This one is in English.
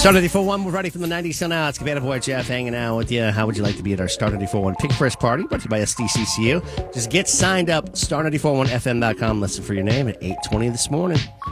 Star 94.1, we're ready from the 90s till now. It's Cabana Boy Jeff hanging out with you. How would you like to be at our Star 94.1 Pick Fresh Party, brought to you by SDCCU? Just get signed up, star941fm.com. Listen for your name at 8:20 this morning.